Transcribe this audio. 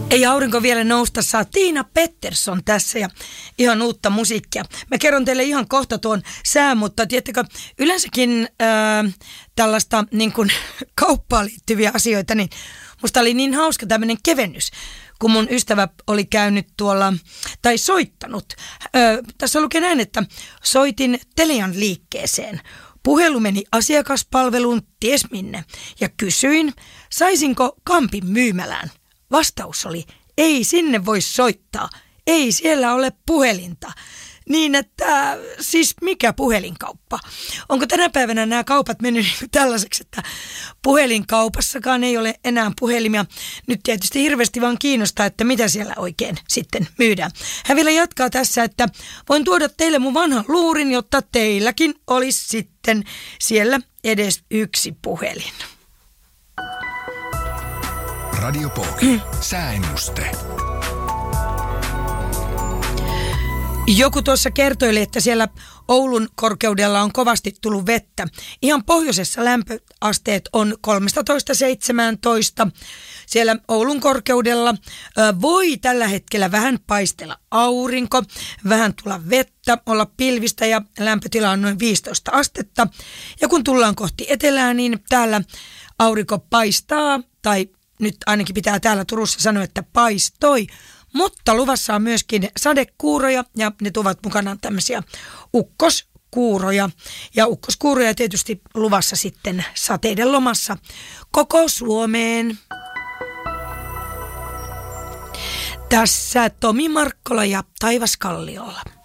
Ei aurinko vielä nousta, saa Tiina Pettersson tässä ja ihan uutta musiikkia. Mä kerron teille ihan kohta tuon sään, mutta tiedättekö, yleensäkin tällaista niin kuin kauppaan liittyviä asioita, niin musta oli niin hauska tämmöinen kevennys, kun mun ystävä oli käynyt tuolla, tai soittanut. Tässä lukee näin, että soitin Telian liikkeeseen. Puhelu meni asiakaspalveluun ties minne ja kysyin, saisinko Kampin myymälään. Vastaus oli, ei sinne voi soittaa, ei siellä ole puhelinta. Niin että, siis mikä puhelinkauppa? Onko tänä päivänä nämä kaupat mennyt tällaiseksi, että puhelinkaupassakaan ei ole enää puhelimia? Nyt tietysti hirveästi vaan kiinnostaa, että mitä siellä oikein sitten myydään. Hän vielä jatkaa tässä, että voin tuoda teille mun vanhan luurin, jotta teilläkin olisi sitten siellä edes yksi puhelin. Radio Poke. Sääennuste. Joku tuossa kertoili, että siellä Oulun korkeudella on kovasti tullut vettä. Ihan pohjoisessa lämpöasteet on 13-17. Siellä Oulun korkeudella voi tällä hetkellä vähän paistella aurinko, vähän tulla vettä, olla pilvistä ja lämpötila on noin 15 astetta. Ja kun tullaan kohti etelää, niin täällä aurinko paistaa, tai nyt ainakin pitää täällä Turussa sanoa, että paistoi. Mutta luvassa on myöskin sadekuuroja ja ne tuovat mukanaan tämmöisiä ukkoskuuroja. Ja ukkoskuuroja tietysti luvassa sitten sateiden lomassa koko Suomeen. Tässä Tomi Markkola ja Taivas Kalliolla.